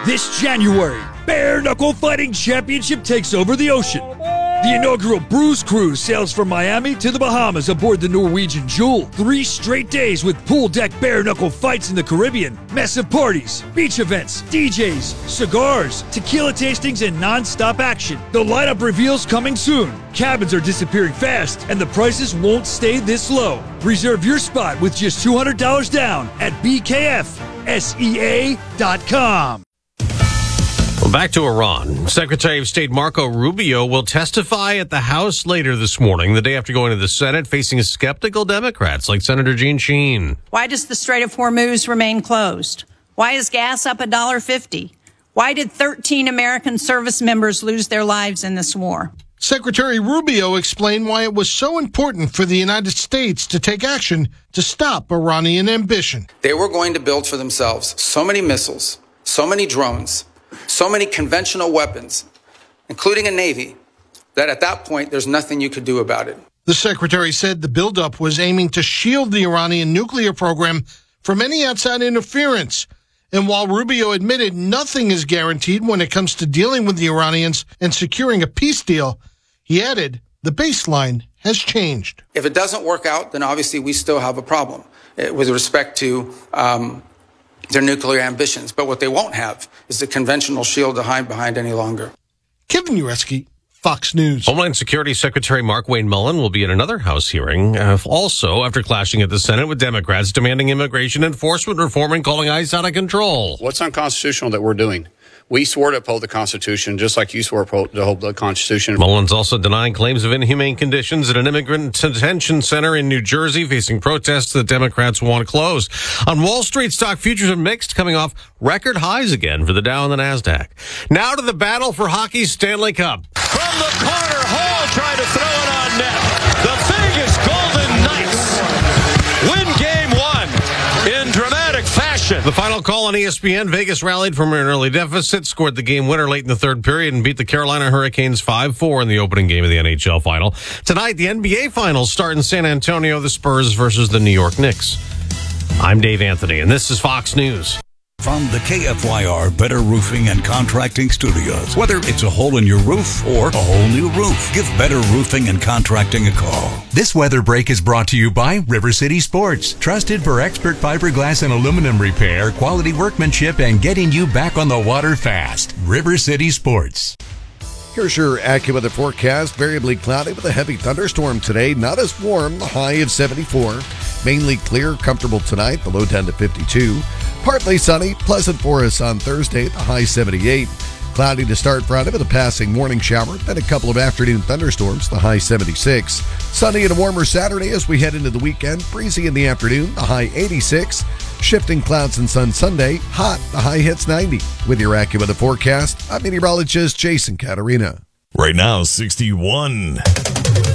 This January, Bare Knuckle Fighting Championship takes over the ocean. The inaugural Bruise Cruise sails from Miami to the Bahamas aboard the Norwegian Jewel. 3 straight days with pool deck bare knuckle fights in the Caribbean, massive parties, beach events, DJs, cigars, tequila tastings, and non-stop action. The lineup reveals coming soon. Cabins are disappearing fast, and the prices won't stay this low. Reserve your spot with just $200 down at BKFSEA.com. Well, back to Iran. Secretary of State Marco Rubio will testify at the House later this morning, the day after going to the Senate, facing skeptical Democrats like Senator Jeanne Shaheen. Why does the Strait of Hormuz remain closed? Why is gas up $1.50? Why did 13 American service members lose their lives in this war? Secretary Rubio explained why it was so important for the United States to take action to stop Iranian ambition. They were going to build for themselves so many missiles, so many drones, so many conventional weapons, including a Navy, that at that point, there's nothing you could do about it. The secretary said the buildup was aiming to shield the Iranian nuclear program from any outside interference. And while Rubio admitted nothing is guaranteed when it comes to dealing with the Iranians and securing a peace deal, he added the baseline has changed. If it doesn't work out, then obviously we still have a problem with respect to their nuclear ambitions. But what they won't have is the conventional shield to hide behind any longer. Kevin Ureski, Fox News. Homeland Security Secretary Mark Wayne Mullen will be at another House hearing, also after clashing at the Senate with Democrats demanding immigration enforcement reform and calling ICE out of control. What's unconstitutional that we're doing? We swore to uphold the Constitution, just like you swore to uphold the Constitution. Mullen's also denying claims of inhumane conditions at an immigrant detention center in New Jersey, facing protests that Democrats want closed. On Wall Street, stock futures are mixed, coming off record highs again for the Dow and the NASDAQ. Now to the battle for hockey's Stanley Cup. From the corner, Hall tried to throw it on net. The Vegas Golden Knights win Game 1 in dramatic fashion. The final call on ESPN, Vegas rallied from an early deficit, scored the game winner late in the third period, and beat the Carolina Hurricanes 5-4 in the opening game of the NHL final. Tonight, the NBA Finals start in San Antonio, the Spurs versus the New York Knicks. I'm Dave Anthony, and this is Fox News. From the KFYR Better Roofing and Contracting Studios. Whether it's a hole in your roof or a whole new roof, give Better Roofing and Contracting a call. This weather break is brought to you by River City Sports. Trusted for expert fiberglass and aluminum repair, quality workmanship, and getting you back on the water fast. River City Sports. Here's your AccuWeather forecast. Variably cloudy with a heavy thunderstorm today. Not as warm, the high of 74. Mainly clear, comfortable tonight, the low down to 52. Partly sunny, pleasant for us on Thursday, the high 78. Cloudy to start Friday with a passing morning shower, then a couple of afternoon thunderstorms, the high 76. Sunny and a warmer Saturday as we head into the weekend. Breezy in the afternoon, the high 86. Shifting clouds and sun Sunday, hot, the high hits 90. With your AccuWeather forecast, I'm meteorologist Jason Caterina. Right now, 61.